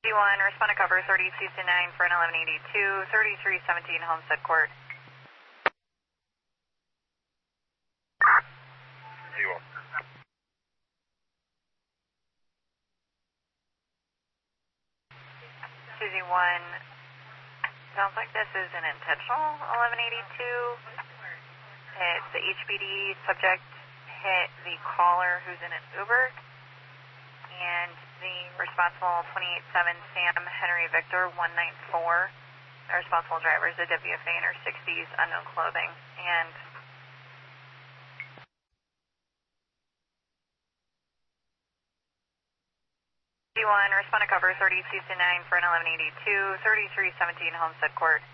D1, respond to cover 3229 for an 1182, 3317 Homestead Court. D1. Susie 1, sounds like this is an intentional 1182. It's the HPD subject hit the caller who's in an Uber, and the responsible 287 Sam Henry Victor 194. The responsible driver is a WFA in her 60s, unknown clothing, and D1, respond to cover 3229 for an 1182, 3317 Homestead Court.